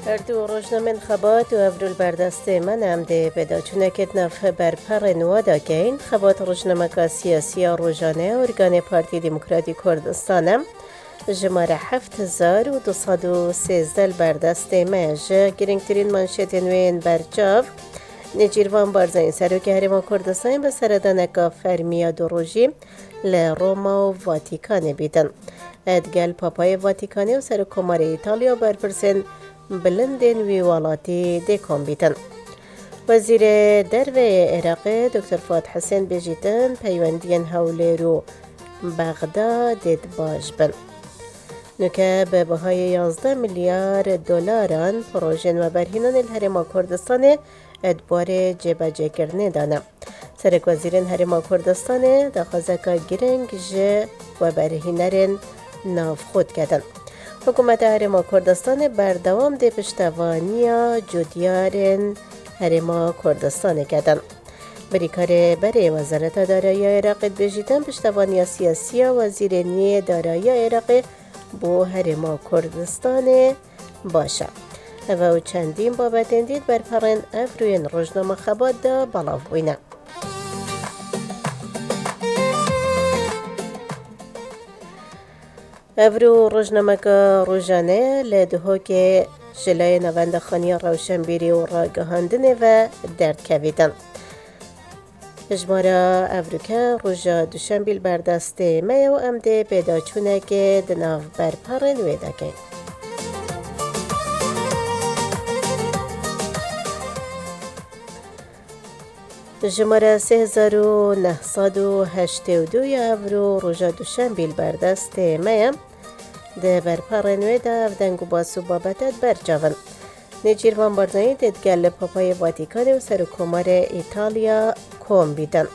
اردو روزنامه انتخابات و افرول بردسته من امده بدا چونکت نفه برپر نوادا گین خبات روزنامه که سیاسی روزانه ارگان پارتی دموکراتی کردستانم جماره 7213 بردسته مج گرنگترین منشط نوین برجاو نجیروان بارزاین سروک هرما کردستان به سردانکا فرمیا دروژی لروما و واتیکان بیدن ادگل پاپای واتیکانی و سرکمار ایتالیا برپرسن بلندن وی والاتی دیکن بیتن وزیر درو عراق دکتر فؤاد حسین بجیتن پیوندین هولرو بغداد دید باش بن نکه به بهای 11 میلیارد دلاران پروژن و برهینان الهرما کردستان ادبار جبهه کردن دانه سرک وزیرین هرما کردستان دخوازکا گرنگ جه و برهینرین ناف خود کردن حکومت هرما کردستان بردوام ده پشتوانیا جودیارن هرما کردستان کردن بریکار بره وزارت دارایی عراق بجیتن پشتوانیا سیاسی وزیرنی دارایی عراق بو هرما کردستان باشه و چندین بابت اندید برپرین افروین روزنامه خبات دا بلاف بینه افرو روزنامه که روزانه لدهو که جلای نوند خانی روشنبیری و راگهاندنه و درد کویدن اجمارا افروکه روژا دوشنبیل بردسته میو امده پیدا چونه که دناف برپرین ویده که جماره 3982 افرو روژا دوشنبیل بردسته میم ده برپرین ویده افدنگو باسو بابتت برجاون نجیروان بارزایی دیدگل پاپای واتیکان و سرکمار ایتالیا کوم بیدن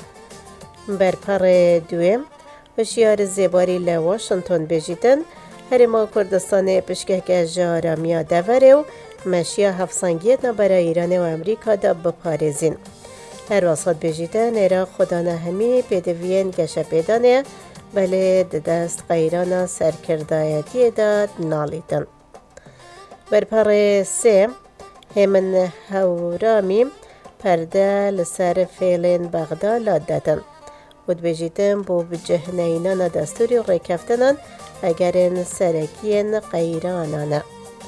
برپر دویم هشیار زیباری لواشنطن بجیدن هرما کردستان پشکه جارامیا دوره و مشیا هفسانگیت برای ایران و امریکا دا بپارزین هر واسط بجیدن ایران خدانه همی پیدوین گشه پیدانه بله دست غیران سرکردایتی داد نالیدن برپر سه همن هورامی پرده لسر فیلین بغدا لاد دادن بود بجیدن بو بجهنینان دستوری و ریکفتنان اگرین سرکین غیرانانه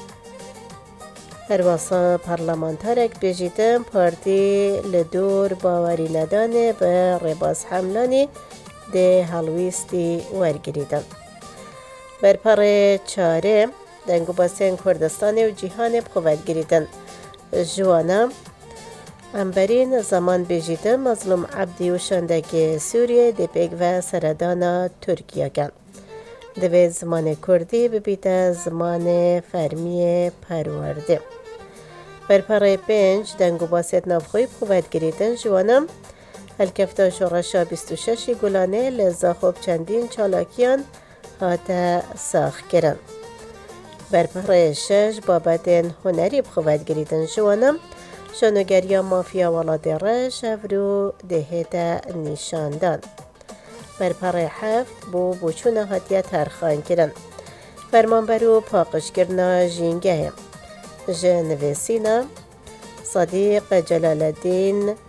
هر واسا پارلمانتارک بجیدن پارتی لدور باوری ندانه به رباس حملانی ده هلویستی ورگریدن برپر چاره دنگو باسین کردستان و جیهان بخواد گریدن جوانا امبرین زمان بجیدن مظلوم عبدی و شندگی سوریه دپیگ و سردانا ترکیه کن دوی زمان کردی ببیده زمان فرمی پرورده برپر 5 دنگو باسید نافخوی بخواد گریدن جوانا هلکفتا شورشا 26 گلانه لزا خوب چندین چالاکیان هاته ساخ کرن برپر 6 بابت هنری بخواد گریدن جوانم شانوگریا مافیا ولاد رش افرو دهیتا نیشاندان برپر 7 بوچون هاتیه ترخان کرن فرمانبرو پاقش کرنا جینگه جنویسینا صدیق جلال الدین